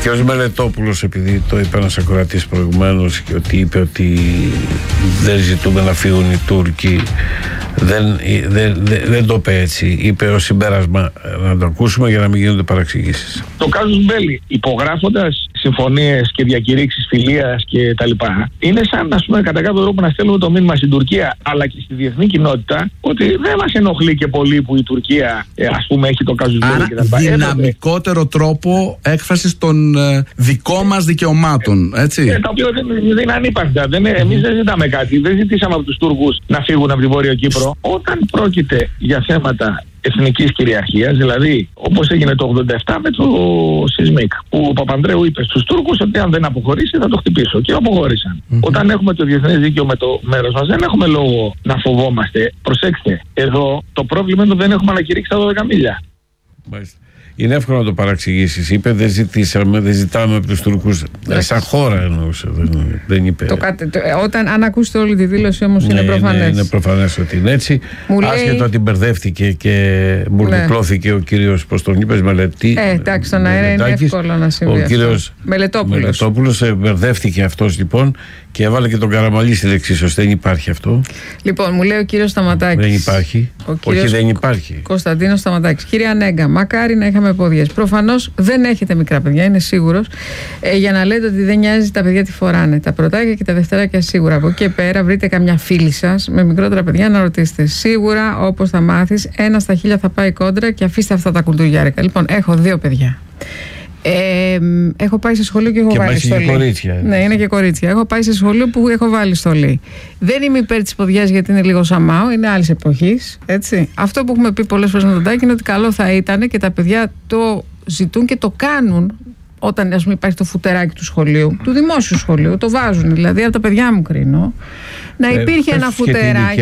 κ. Μελετόπουλος, επειδή το είπε ένας ακροατής προηγουμένως και ότι είπε ότι δεν ζητούμε να φύγουν οι Τούρκοι, δεν το είπε έτσι. Είπε ως συμπέρασμα να το ακούσουμε για να μην γίνονται παραξηγήσεις. Το casus belli, υπογράφοντας συμφωνίες και διακηρύξεις φιλίας και τα λοιπά, είναι σαν, ας πούμε, κατά κάποιο τρόπο να στέλνουμε το μήνυμα στην Τουρκία αλλά και στη διεθνή κοινότητα ότι δεν μας ενοχλεί και πολύ που η Τουρκία, ας πούμε, έχει το casus belli και τα λοιπά. Δυναμικότερο τρόπο έκφρασης των δικών μας δικαιωμάτων, έτσι. Τα οποία δεν είναι ανύπαρκτα. Εμείς δεν ζητάμε κάτι. Δεν ζητήσαμε από τους Τούρκους να φύγουν από τη Βόρεια Κύπρο. Όταν πρόκειται για θέματα εθνικής κυριαρχίας, δηλαδή όπως έγινε το 87 με το Σισμίκ, που ο Παπανδρέου είπε στους Τούρκους ότι αν δεν αποχωρήσει θα το χτυπήσω, και αποχώρησαν. Όταν έχουμε το διεθνές δίκαιο με το μέρος μας, δεν έχουμε λόγο να φοβόμαστε. Προσέξτε, εδώ το πρόβλημα είναι ότι δεν έχουμε ανακηρύξει τα 12 μίλια. Μάλιστα. Είναι εύκολο να το παραξηγήσεις. Είπε δεν ζητάμε από τους Τούρκους. Σαν χώρα εννοούσε. Δεν είπε. Αν ακούσετε όλη τη δήλωση όμως, είναι προφανές. Είναι προφανές ότι είναι έτσι. Άσχετο ότι μπερδεύτηκε και μπουρδουκλώθηκε ο κύριος, πώς τον είπες, Μελετή. Εντάξει, στον αέρα είναι εύκολο να συμβεί. Ο κύριος Μελετόπουλος μπερδεύτηκε αυτός λοιπόν και έβαλε και τον Καραμαλή στη δεξί. Δεν υπάρχει αυτό. Λοιπόν, μου λέει ο κύριος Σταματάκης. Δεν υπάρχει. Όχι, δεν υπάρχει. Κωνσταντίνος Σταματάκης. Κύριε Ανέγκα, μακάρι να είχαμε ποδιές. Προφανώς δεν έχετε μικρά παιδιά, είναι σίγουρος. Για να λέτε ότι δεν νοιάζει τα παιδιά τι φοράνε. Τα πρωτάκια και τα δευτεράκια σίγουρα. Από εκεί και πέρα, βρείτε καμιά φίλη σας με μικρότερα παιδιά να ρωτήσετε. Σίγουρα, όπως θα μάθεις, 1 στα 1000 θα πάει κόντρα και αφήστε αυτά τα κουλτούγιάρικα. Λοιπόν, έχω 2 παιδιά. Έχω πάει σε σχολείο και έχω βάλει στολή. Κορίτσια. Ναι, είναι και κορίτσια. Έχω πάει σε σχολείο που έχω βάλει στολή. Δεν είμαι υπέρ της ποδιάς γιατί είναι λίγο σαμάο, είναι άλλης εποχής. Έτσι. Αυτό που έχουμε πει πολλές φορές με τον Τάκη είναι ότι καλό θα ήταν και τα παιδιά το ζητούν και το κάνουν. Όταν, ας πούμε, υπάρχει το φουτεράκι του σχολείου, του δημόσιου σχολείου, το βάζουν. Δηλαδή, από τα παιδιά μου κρίνω. Να υπήρχε ένα φουτεράκι.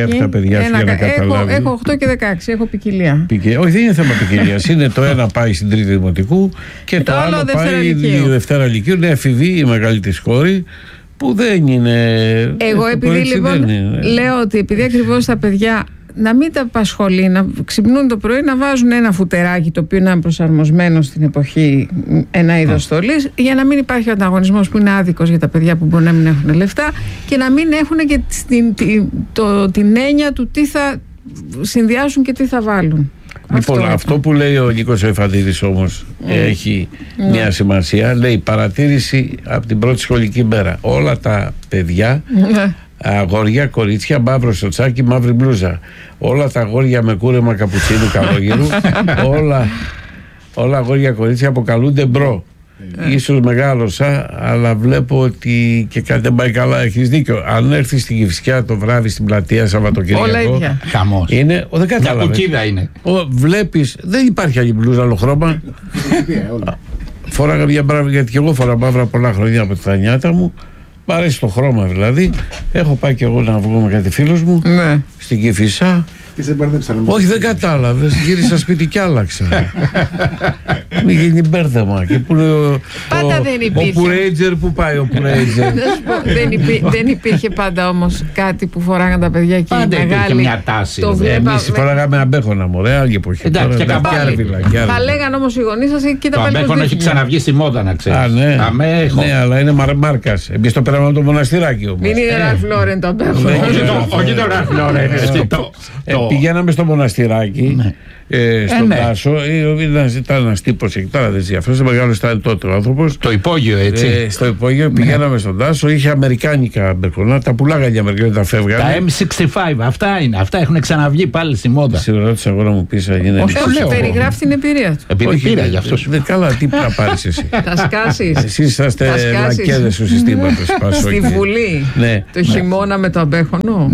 Έχω 8 και 16, έχω ποικιλία. Όχι, δεν είναι θέμα ποικιλίας. Είναι το ένα πάει στην τρίτη δημοτικού και το άλλο πάει Δευτέρα Λυκείου. Είναι εφηβή, η μεγαλύτερη κόρη, που δεν είναι. Εγώ επειδή λοιπόν λέω ότι επειδή ακριβώς τα παιδιά να μην τα απασχολεί, να ξυπνούν το πρωί, να βάζουν ένα φουτεράκι το οποίο είναι προσαρμοσμένο στην εποχή, ένα είδος στολής, για να μην υπάρχει ο ανταγωνισμός που είναι άδικος για τα παιδιά που μπορεί να μην έχουν λεφτά και να μην έχουν και την έννοια του τι θα συνδυάσουν και τι θα βάλουν. Λοιπόν, αυτό που λέει ο Νίκος Εφαντίδης όμως έχει μια σημασία. Λέει παρατήρηση από την πρώτη σχολική μέρα. Όλα τα παιδιά, αγόρια, κορίτσια, μαύρο σοτσάκι, μαύρη μπλούζα. Όλα τα αγόρια με κούρεμα καπουτσίνου καλόγερου. όλα αγόρια, κορίτσια αποκαλούνται μπρο. Ίσως μεγάλωσα, αλλά βλέπω ότι και κάτι δεν πάει καλά. Έχεις δίκιο. Αν έρθει στην Κηφισιά το βράδυ στην πλατεία Σαββατοκύριακο, χαμός. Είναι, δεν κατάλαβες. Μια κουκίδα είναι. Βλέπεις, δεν υπάρχει άλλη μπλούζα, άλλο χρώμα. Φόραγα μια μπράβη, γιατί και εγώ φορά μαύρα πολλά χρόνια από τα νιάτα μου. Μ' αρέσει το χρώμα δηλαδή. Έχω πάει και εγώ να βγω με κάτι φίλους μου στην Κηφισιά. Όχι, δεν κατάλαβες. Γύρισα σπίτι και άλλαξα. Μην γίνει μπέρδεμα. Και που πάντα δεν υπήρχε. Ο Πουρέιτζερ, που πάει ο Πουρέιτζερ. Δεν υπήρχε πάντα όμως κάτι που φοράγαν τα παιδιά και πάντα οι μεγάλοι. Μια τάση. Εμείς φοράγαμε αμπέχωνα, μωρέ, άλλη εποχή. Εντάξει, και θα λέγαν όμως οι γονείς σας και τα παλιά. Το αμπέχωνα έχει ξαναβγεί στη μόδα, να ξέρεις. Ναι, αλλά είναι μάρκας. Εμείς το πέραμε από το μοναστηράκι όμως. Μην είναι Ραλφ Λόρεν το αμπέχωνα. Όχι το Ραλφ Λόρεν. Πηγαίναμε στο μοναστηράκι, στον Τάσο. Ήταν ένας τύπος εκεί, τώρα δεν ζει αυτός, μεγάλος ήταν τότε ο άνθρωπος. Το υπόγειο, έτσι. Στο υπόγειο πηγαίναμε στον Τάσο, είχε αμερικάνικα μπερκονά, τα πουλάγανε οι Αμερικάνοι, τα φεύγανε. Τα M65, αυτά είναι. Αυτά έχουν ξαναβγεί πάλι στη μόδα. Σίγουρα της αγορά μου πίσα είναι. Όχι, περιγράφει την εμπειρία του. Επειδή πήρα γι' αυτό σου. Καλά, τι να πάρεις εσύ. Θα σκάσεις. Εσείς είσαστε λακέδες του συστήματος. Στη Βουλή. Το χειμώνα με το αμπέχονο.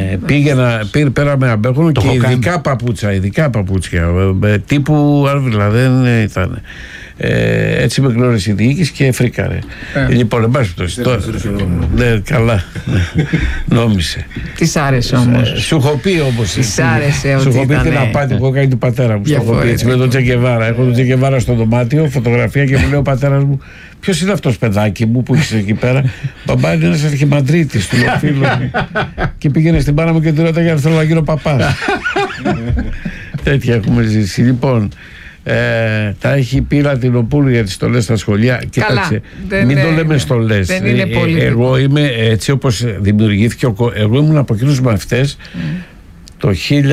Πέραμε αμπέχονο και ειδικά παπούτσια. Τύπου Άρβιλα δεν ήταν. Έτσι με γνώρισε η διοίκηση και φρίκαρε. Λοιπόν, εν πάση περιπτώσει. Ναι, καλά. Νόμισε. Της άρεσε όμως. Σου έχω πει όμως. Της άρεσε ότι. Σου έχω πει την απάτη που έκανε του πατέρα μου. Σου έχω πει έτσι με τον Τσεκεβάρα. Έχω τον Τσεκεβάρα στο δωμάτιο, φωτογραφία και μου λέει ο πατέρας μου, ποιος είναι αυτός παιδάκι μου που έχεις εκεί πέρα? Μπαμπά, είναι ένας αρχιμαντρίτης του φίλου μου. Και πήγαινε στην πάρα μου και του ρώταγε αν θέλω να γίνω παπάς. Τέτοια έχουμε ζήσει. Λοιπόν, τα έχει πει Λατινοπούλου για τις στολές στα σχολεία. Κοίταξε, μην το λέμε στολές. Εγώ είμαι έτσι όπως δημιουργήθηκε. Εγώ ήμουν από εκείνους μαθητές το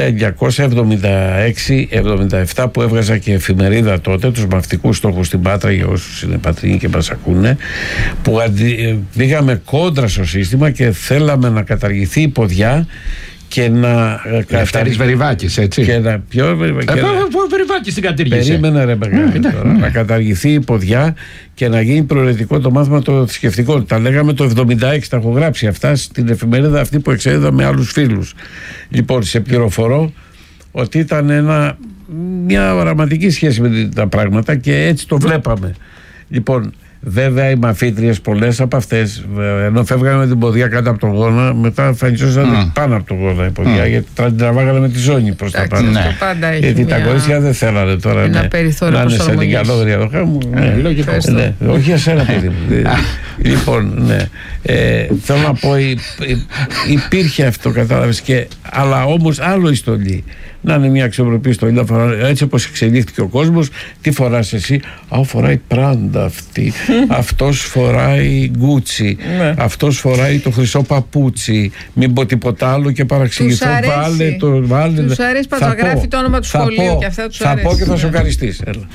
1976-77 που έβγαζα και εφημερίδα τότε, τους μαθητικούς στόχους στην Πάτρα, για όσους είναι πατρινοί και μας ακούνε, που πήγαμε κόντρα στο σύστημα και θέλαμε να καταργηθεί η ποδιά και να. Λευτέρης Βεριβάκης, έτσι. Και να. Ποιο Βεριβάκης την κατήργησε. Περίμενε, ρε μεγάλη τώρα. Να καταργηθεί η ποδιά και να γίνει προαιρετικό το μάθημα το θρησκευτικό. Τα λέγαμε το 76, τα έχω γράψει αυτά στην εφημερίδα αυτή που εξέδιδα με άλλους φίλους. Λοιπόν, σε πληροφορώ ότι ήταν μια οραματική σχέση με τα πράγματα και έτσι το βλέπαμε. Λοιπόν, βέβαια οι μαθήτριες, πολλές από αυτές, ενώ φεύγανε με την ποδιά κάτω από τον γόνα, μετά εμφανιζόταν πάνω από τον γόνα η ποδιά, γιατί την τραβάγανε με τη ζώνη προς τα πάνω. Γιατί τα κορίτσια δεν θέλανε τώρα να είναι σε την καλόγρια εδώ μου. Όχι για σένα, παιδί μου. Λοιπόν, θέλω να πω, υπήρχε αυτό, κατάλαβες, αλλά όμως άλλο η στολή. Να είναι μια αξιοπρεπή στολή, έτσι όπως εξελίχθηκε ο κόσμος. Τι φοράς εσύ? Φοράει Πράντα αυτή. Αυτός φοράει Γκούτσι. Αυτός φοράει το χρυσό παπούτσι. Μην πω τίποτα άλλο και παραξηγηθώ. Βάλε. Τους αρέσει που θα γράφει το όνομα του σχολείου και αυτά τους αρέσει. Θα πω και θα σου ευχαριστείς. Έλα.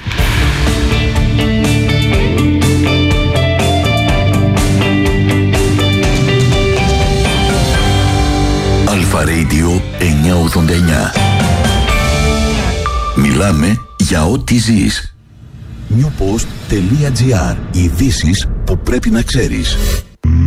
Αλφα Radio 989. Μιλάμε για ό,τι ζεις. Newpost.gr. Ειδήσεις που πρέπει να ξέρεις.